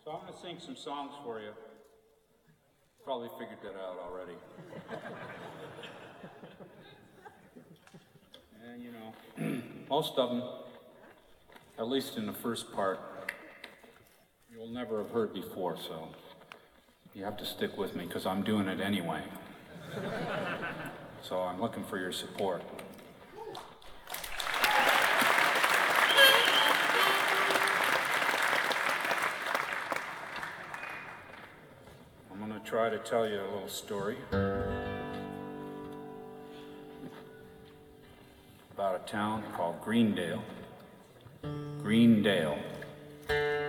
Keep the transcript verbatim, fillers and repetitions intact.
So I'm going to sing some songs for you. Probably figured that out already. And you know, most of them, at least in the first part, you'll never have heard before, so you have to stick with me because I'm doing it anyway. So I'm looking for your support. I'm going to try to tell you a little story about a town called Greendale. Greendale.